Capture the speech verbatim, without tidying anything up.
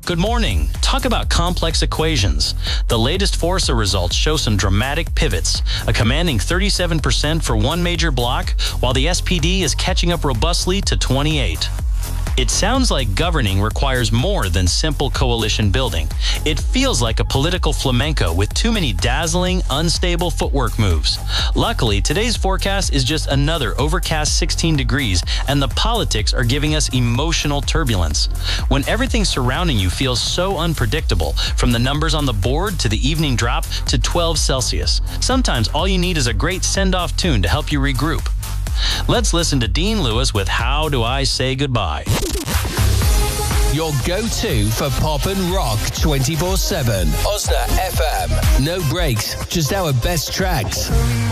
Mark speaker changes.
Speaker 1: Good morning. Talk about complex equations. The latest Forza results show some dramatic pivots, a commanding thirty-seven percent for one major block, while the S P D is catching up robustly to twenty-eight. It sounds like governing requires more than simple coalition building. It feels like a political flamenco with too many dazzling, unstable footwork moves. Luckily, today's forecast is just another overcast sixteen degrees, and the politics are giving us emotional turbulence. When everything surrounding you feels so unpredictable, from the numbers on the board to the evening drop to twelve Celsius, sometimes all you need is a great send-off tune to help you regroup. Let's listen to Dean Lewis with How Do I Say Goodbye?
Speaker 2: Your go-to for pop and rock twenty-four seven. Osna F M. No breaks, just our best tracks.